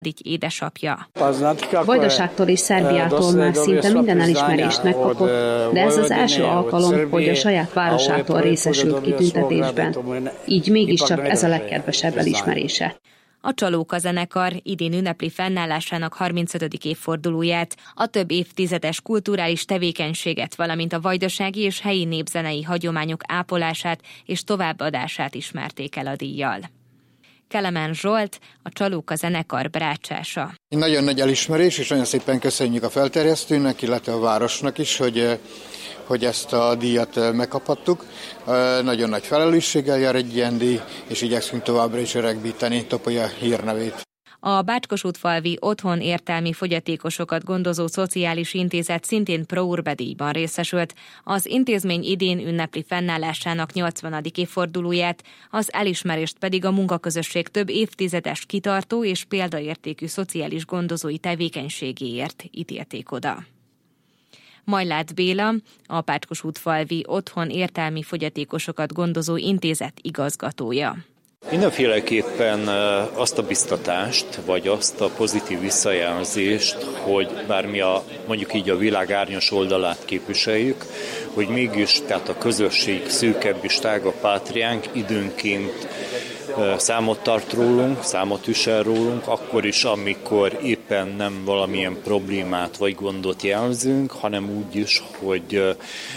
édesapja. Vajdaságtól és Szerbiától már szinte minden elismerést megkapott, de ez az első alkalom, hogy a saját városától részesült kitüntetésben. Így mégiscsak ez a legkedvesebb elismerése. A Csalóka zenekar idén ünnepli fennállásának 35. évfordulóját, a több évtizedes kulturális tevékenységet, valamint a vajdasági és helyi népzenei hagyományok ápolását és továbbadását ismerték el a díjjal. Kelemen Zsolt, a Csalóka zenekar brácsása. Nagyon nagy elismerés, és nagyon szépen köszönjük a felterjesztőnek, illetve a városnak is, hogy ezt a díjat megkaphattuk. Nagyon nagy felelősséggel jár egy ilyen díj, és igyekszünk továbbra is öregbíteni Topolya hírnevét. A Bácskosútfalvi Otthon értelmi fogyatékosokat gondozó szociális intézet szintén Pro Urbe díjban részesült. Az intézmény idén ünnepli fennállásának 80. évfordulóját, az elismerést pedig a munkaközösség több évtizedes kitartó és példaértékű szociális gondozói tevékenységéért ítélték oda. Majláth Béla, a Bácskosútfalvi Otthon értelmi fogyatékosokat gondozó intézet igazgatója. Mindenféleképpen azt a biztatást, vagy azt a pozitív visszajelzést, hogy bár mi mondjuk így a világ árnyas oldalát képviseljük, hogy mégis tehát a közösség szűkebb és tágabb pátriánk időnként számot tart rólunk, számot visel rólunk, akkor is, amikor éppen nem valamilyen problémát vagy gondot jelzünk, hanem úgy is, hogy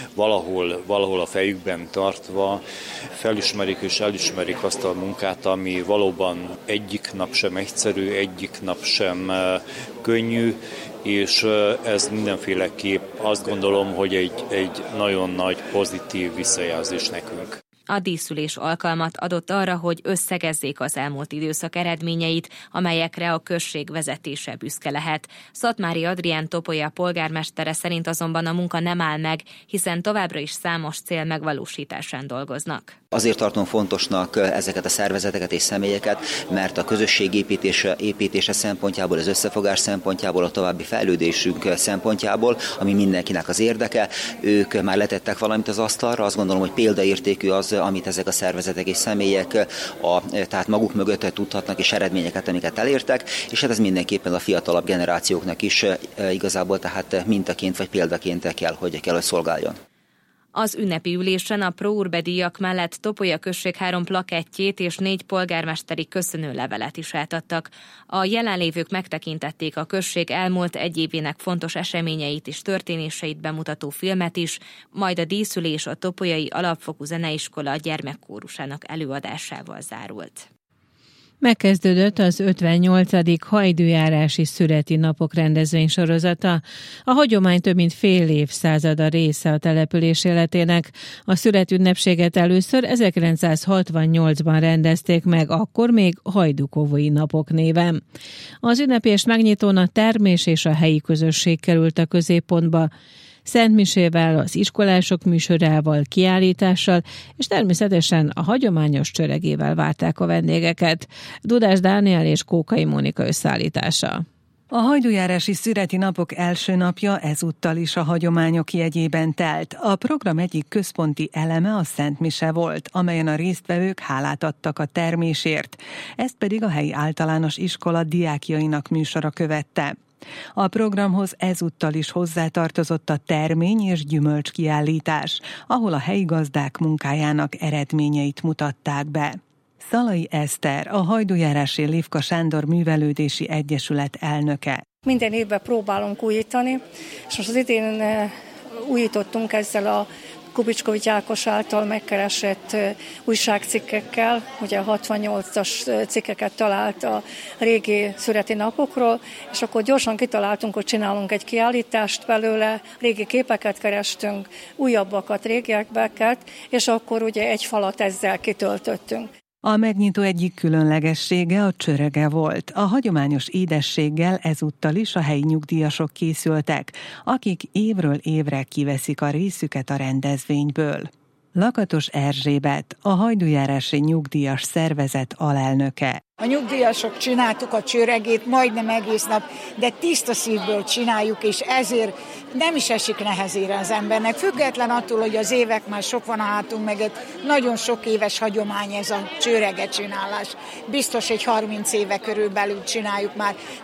valahol a fejükben tartva felismerik és elismerik azt a munkát, ami valóban egyik nap sem egyszerű, egyik nap sem könnyű, és ez mindenféleképp azt gondolom, hogy egy nagyon nagy pozitív visszajelzés nekünk. A díszülés alkalmat adott arra, hogy összegezzék az elmúlt időszak eredményeit, amelyekre a község vezetése büszke lehet. Szatmári Adrián Topolya polgármestere szerint azonban a munka nem áll meg, hiszen továbbra is számos cél megvalósításán dolgoznak. Azért tartom fontosnak ezeket a szervezeteket és személyeket, mert a közösség építése szempontjából, az összefogás szempontjából, a további fejlődésünk szempontjából, ami mindenkinek az érdeke, ők már letettek valamit az asztalra, azt gondolom, hogy példaértékű az, amit ezek a szervezetek és személyek tehát maguk mögött tudhatnak, és eredményeket, amiket elértek, és hát ez mindenképpen a fiatalabb generációknak is igazából tehát mintaként vagy példaként kell, hogy szolgáljon. Az ünnepi ülésen a Pro Urbe díjak mellett Topolya község 3 plakettjét és 4 polgármesteri köszönőlevelet is átadtak. A jelenlévők megtekintették a község elmúlt egy évének fontos eseményeit és történéseit bemutató filmet is, majd a díszülés a Topolyai Alapfokú Zeneiskola gyermekkórusának előadásával zárult. Megkezdődött az 58. hajdújárási születi napok rendezvénysorozata. A hagyomány több mint fél évszázada része a település életének. A születünnepséget először 1968-ban rendezték meg, akkor még Hajdúkovói napok néven. Az ünnepés megnyitón a termés és a helyi közösség került a középpontba. szentmisével, az iskolások műsorával, kiállítással, és természetesen a hagyományos csöregével várták a vendégeket. Dudás Dániel és Kókai Mónika összeállítása. A hajdújárási születi napok első napja ezúttal is a hagyományok jegyében telt. A program egyik központi eleme a szentmise volt, amelyen a résztvevők hálát adtak a termésért. Ezt pedig a helyi általános iskola diákjainak műsora követte. A programhoz ezúttal is hozzátartozott a termény- és gyümölcskiállítás, ahol a helyi gazdák munkájának eredményeit mutatták be. Szalai Eszter, a Hajdújárási Livka Sándor Művelődési Egyesület elnöke. Minden évben próbálunk újítani, és most az idén újítottunk ezzel a Kubicskovics Ákos által megkeresett újságcikkekkel. Ugye 68-as cikkeket talált a régi születi napokról, és akkor gyorsan kitaláltunk, hogy csinálunk egy kiállítást belőle, régi képeket kerestünk, újabbakat, régiekbeket, és akkor ugye egy falat ezzel kitöltöttünk. A megnyitó egyik különlegessége a csörege volt. A hagyományos édességgel ezúttal is a helyi nyugdíjasok készültek, akik évről évre kiveszik a részüket a rendezvényből. Lakatos Erzsébet, a Hajdújárási Nyugdíjas Szervezet alelnöke. A nyugdíjasok csináltuk a csőregét majdnem egész nap, de tiszta szívből csináljuk, és ezért nem is esik nehezére az embernek. Független attól, hogy az évek már sok van a hátunk mögött, nagyon sok éves hagyomány ez a csőreget csinálás. Biztos, hogy 30 éve körülbelül csináljuk már.